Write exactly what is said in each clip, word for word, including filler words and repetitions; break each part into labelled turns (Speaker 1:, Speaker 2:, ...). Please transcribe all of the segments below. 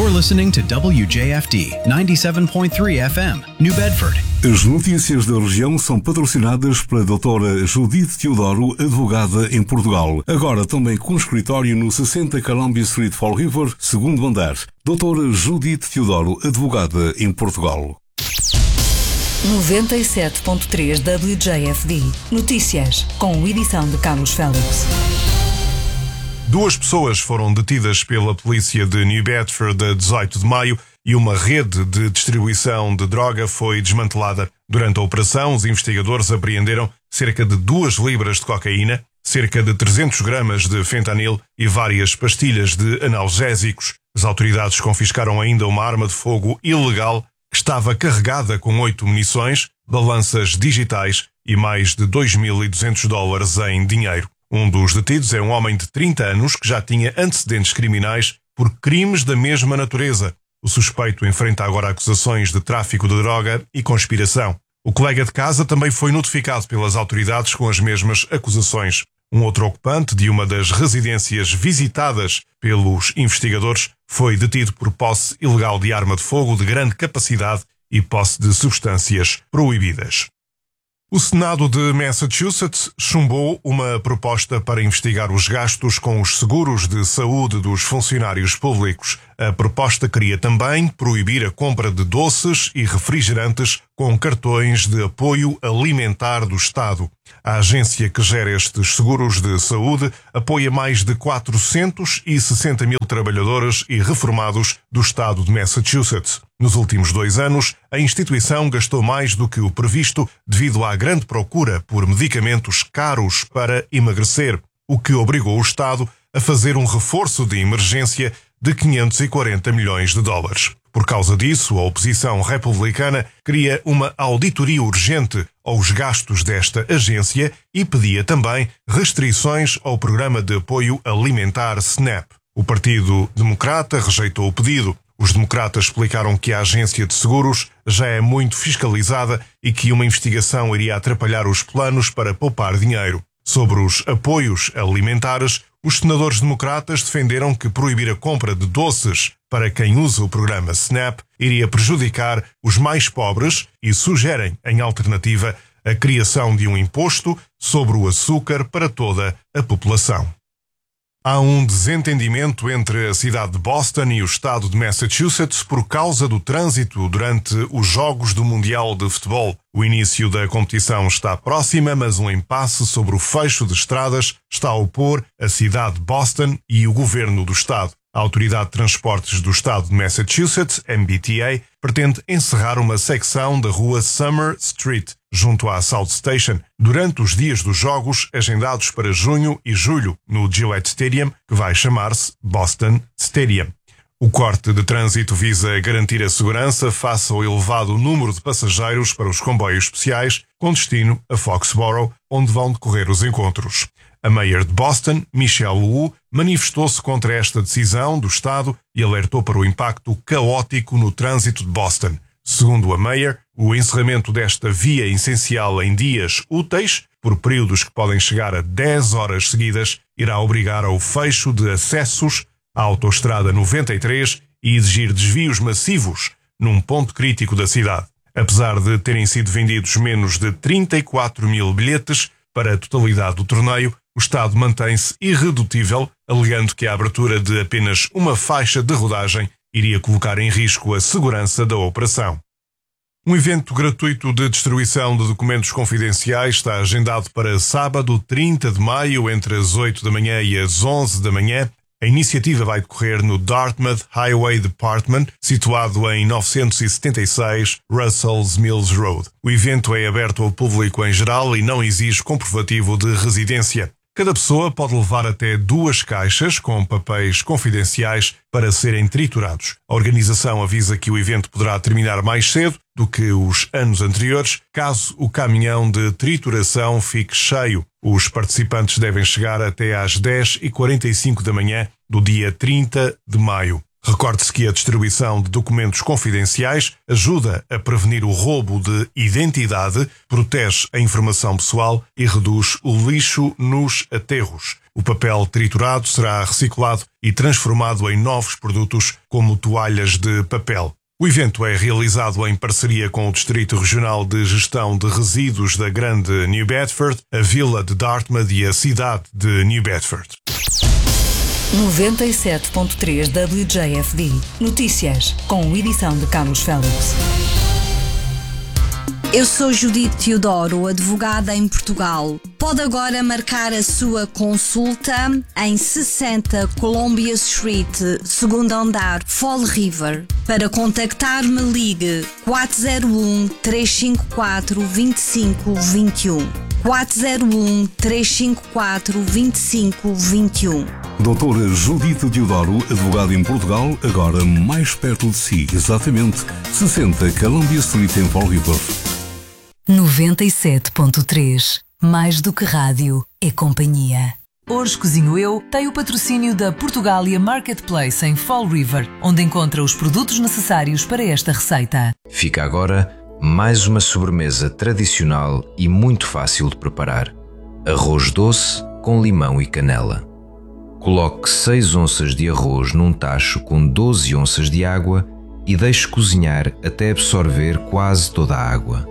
Speaker 1: You're listening to W J F D ninety-seven point three F M, New Bedford.
Speaker 2: As notícias da região são patrocinadas pela doutora Judith Teodoro, advogada em Portugal. Agora também com escritório no sessenta Columbia Street, Fall River, segundo andar. doutora Judith Teodoro, advogada em Portugal.
Speaker 3: noventa e sete ponto três W J F D. Notícias, com edição de Carlos Félix.
Speaker 4: Duas pessoas foram detidas pela polícia de New Bedford a dezoito de maio e uma rede de distribuição de droga foi desmantelada. Durante a operação, os investigadores apreenderam cerca de duas libras de cocaína, cerca de trezentos gramas de fentanil e várias pastilhas de analgésicos. As autoridades confiscaram ainda uma arma de fogo ilegal que estava carregada com oito munições, balanças digitais e mais de dois mil e duzentos dólares em dinheiro. Um dos detidos é um homem de trinta anos que já tinha antecedentes criminais por crimes da mesma natureza. O suspeito enfrenta agora acusações de tráfico de droga e conspiração. O colega de casa também foi notificado pelas autoridades com as mesmas acusações. Um outro ocupante de uma das residências visitadas pelos investigadores foi detido por posse ilegal de arma de fogo de grande capacidade e posse de substâncias proibidas. O Senado de Massachusetts chumbou uma proposta para investigar os gastos com os seguros de saúde dos funcionários públicos. A proposta queria também proibir a compra de doces e refrigerantes com cartões de apoio alimentar do Estado. A agência que gera estes seguros de saúde apoia mais de quatrocentos e sessenta mil trabalhadores e reformados do Estado de Massachusetts. Nos últimos dois anos, a instituição gastou mais do que o previsto devido à grande procura por medicamentos caros para emagrecer, o que obrigou o Estado a fazer um reforço de emergência de quinhentos e quarenta milhões de dólares. Por causa disso, a oposição republicana queria uma auditoria urgente aos gastos desta agência e pedia também restrições ao programa de apoio alimentar SNAP. O Partido Democrata rejeitou o pedido. Os democratas explicaram que a agência de seguros já é muito fiscalizada e que uma investigação iria atrapalhar os planos para poupar dinheiro. Sobre os apoios alimentares, os senadores democratas defenderam que proibir a compra de doces para quem usa o programa SNAP iria prejudicar os mais pobres e sugerem, em alternativa, a criação de um imposto sobre o açúcar para toda a população. Há um desentendimento entre a cidade de Boston e o estado de Massachusetts por causa do trânsito durante os Jogos do Mundial de Futebol. O início da competição está próxima, mas um impasse sobre o fecho de estradas está a opor a cidade de Boston e o governo do estado. A Autoridade de Transportes do Estado de Massachusetts, M B T A, pretende encerrar uma secção da rua Summer Street, junto à South Station, durante os dias dos jogos agendados para junho e julho no Gillette Stadium, que vai chamar-se Boston Stadium. O corte de trânsito visa garantir a segurança face ao elevado número de passageiros para os comboios especiais com destino a Foxborough, onde vão decorrer os encontros. A Mayor de Boston, Michelle Wu, manifestou-se contra esta decisão do Estado e alertou para o impacto caótico no trânsito de Boston. Segundo a Mayor, o encerramento desta via essencial em dias úteis, por períodos que podem chegar a dez horas seguidas, irá obrigar ao fecho de acessos à Autoestrada noventa e três e exigir desvios massivos num ponto crítico da cidade. Apesar de terem sido vendidos menos de trinta e quatro mil bilhetes para a totalidade do torneio, o Estado mantém-se irredutível, alegando que a abertura de apenas uma faixa de rodagem iria colocar em risco a segurança da operação. Um evento gratuito de distribuição de documentos confidenciais está agendado para sábado, trinta de maio, entre as oito da manhã e as onze da manhã. A iniciativa vai decorrer no Dartmouth Highway Department, situado em novecentos e setenta e seis Russell's Mills Road. O evento é aberto ao público em geral e não exige comprovativo de residência. Cada pessoa pode levar até duas caixas com papéis confidenciais para serem triturados. A organização avisa que o evento poderá terminar mais cedo do que os anos anteriores, caso o caminhão de trituração fique cheio. Os participantes devem chegar até às dez e quarenta e cinco da manhã do dia trinta de maio. Recorde-se que a distribuição de documentos confidenciais ajuda a prevenir o roubo de identidade, protege a informação pessoal e reduz o lixo nos aterros. O papel triturado será reciclado e transformado em novos produtos, como toalhas de papel. O evento é realizado em parceria com o Distrito Regional de Gestão de Resíduos da Grande New Bedford, a Vila de Dartmouth e a cidade de New Bedford.
Speaker 3: noventa e sete ponto três W J F D. Notícias, com edição de Carlos Félix.
Speaker 5: Eu sou Judite Teodoro, advogada em Portugal. Pode agora marcar a sua consulta em sessenta Columbia Street, segundo andar, Fall River. Para contactar-me, ligue quatro zero um, três cinco quatro, dois cinco dois um. quatro zero um, três cinco quatro, dois cinco dois um.
Speaker 2: Doutora Judite Teodoro, advogada em Portugal, agora mais perto de si, exatamente sessenta Columbia Street em Fall River.
Speaker 3: noventa e sete ponto três. Mais do que rádio, é companhia.
Speaker 6: Hoje Cozinho Eu tem o patrocínio da Portugália Marketplace em Fall River, onde encontra os produtos necessários para esta receita.
Speaker 7: Fica agora mais uma sobremesa tradicional e muito fácil de preparar. Arroz doce com limão e canela. Coloque seis onças de arroz num tacho com doze onças de água e deixe cozinhar até absorver quase toda a água.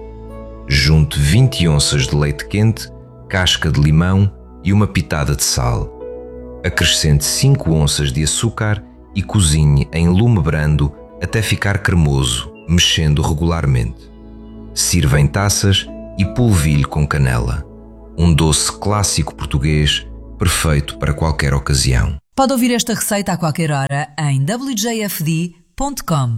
Speaker 7: Junte vinte onças de leite quente, casca de limão e uma pitada de sal. Acrescente cinco onças de açúcar e cozinhe em lume brando até ficar cremoso, mexendo regularmente. Sirva em taças e polvilhe com canela. Um doce clássico português, perfeito para qualquer ocasião.
Speaker 6: Pode ouvir esta receita a qualquer hora em w j f d ponto com.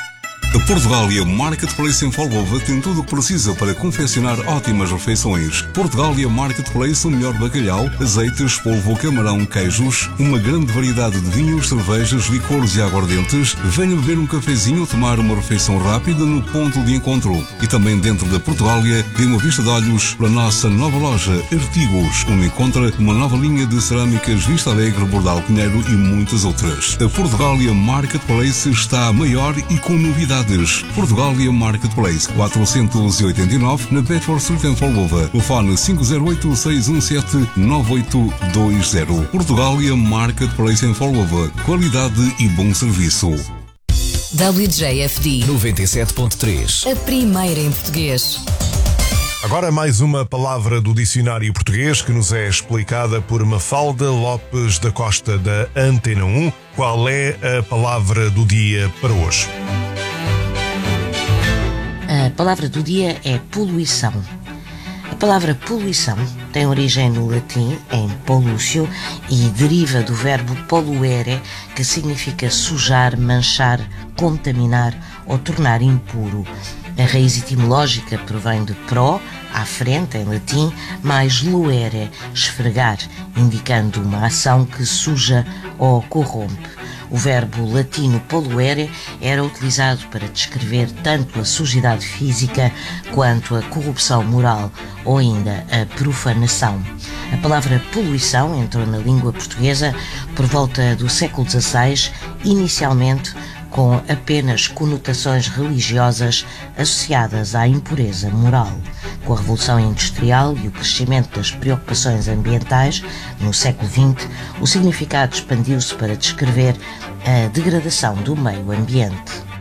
Speaker 2: A Portugália Marketplace em Folgova tem tudo o que precisa para confeccionar ótimas refeições. Portugália Marketplace, o melhor bacalhau, azeites, polvo, camarão, queijos, uma grande variedade de vinhos, cervejas, licores e aguardentes. Venha beber um cafezinho ou tomar uma refeição rápida no ponto de encontro. E também dentro da Portugália, dê uma vista de olhos para a nossa nova loja Artigos, onde encontra uma nova linha de cerâmicas Vista Alegre, Bordal Pinheiro e muitas outras. A Portugália Marketplace está maior e com novidades. Portugália Marketplace, quatrocentos e oitenta e nove, na Bedford Street em Folgova. Telefone cinco zero oito, seis um sete, nove oito dois zero. Portugália Marketplace em Folgova. Qualidade e bom serviço.
Speaker 3: W J F D
Speaker 8: noventa e sete ponto três.
Speaker 3: A primeira em português.
Speaker 4: Agora mais uma palavra do dicionário português que nos é explicada por Mafalda Lopes da Costa da Antena um. Qual é a palavra do dia para hoje?
Speaker 9: A palavra do dia é poluição. A palavra poluição tem origem no latim, em pollucio, e deriva do verbo poluere, que significa sujar, manchar, contaminar ou tornar impuro. A raiz etimológica provém de pro, à frente, em latim, mais luere, esfregar, indicando uma ação que suja ou corrompe. O verbo latino poluere era utilizado para descrever tanto a sujidade física quanto a corrupção moral ou ainda a profanação. A palavra poluição entrou na língua portuguesa por volta do século dezasseis, inicialmente com apenas conotações religiosas associadas à impureza moral. Com a Revolução Industrial e o crescimento das preocupações ambientais, no século vinte, o significado expandiu-se para descrever a degradação do meio ambiente.